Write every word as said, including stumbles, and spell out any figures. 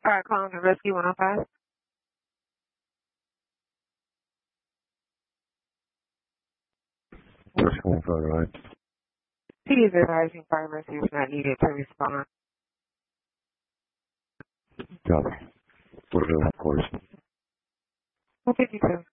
All right, calling the rescue one oh five. What's going on, right? He is advising fire rescue is not needed to respond. Copy. What are the course? one fifty-two.